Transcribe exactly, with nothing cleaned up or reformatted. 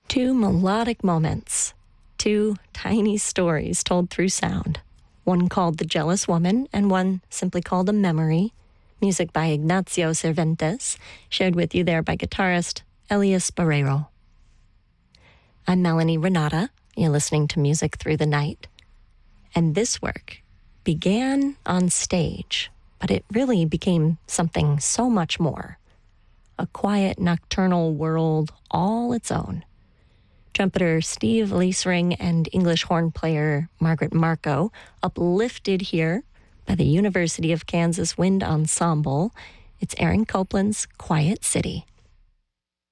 Two melodic moments, two tiny stories told through sound. One called The Jealous Woman and one simply called A Memory. Music by Ignacio Cervantes, shared with you there by guitarist Elias Barrero. I'm Melanie Renata. You're listening to Music Through the Night. And this work began on stage, but it really became something so much more. A quiet, nocturnal world all its own. Trumpeter Steve Leisring and English horn player Margaret Marco, uplifted here by the University of Kansas Wind Ensemble. It's Aaron Copland's Quiet City.